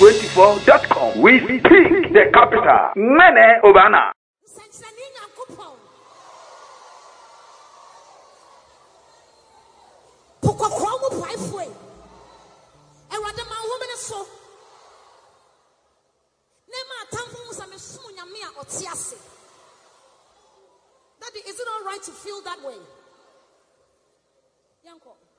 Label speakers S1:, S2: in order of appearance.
S1: News24.com. We speak the capital. Nene Obana.
S2: Daddy, is it all right to feel that way? Yanko.